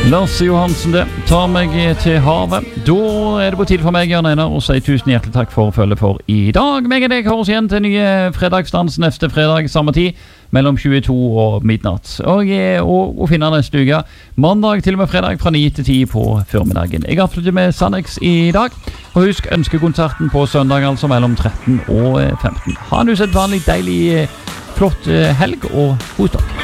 Lasse Johansen det, tar meg til havet. Da det på tid for meg, Jan Einar, og sier tusen hjertelig takk for følge for i dag. Meg og deg høres igjen til nye fredagsdans neste fredag, samme tid, mellom 22 og midnatt. Og finne neste uke, mandag til og med fredag fra 9 til 10 på formiddagen. Jeg har flyttet med Sannex i dag, og husk ønskekonserten på søndag, altså mellom 13 og 15. Ha en usedvanlig deilig, flott helg, og god dag.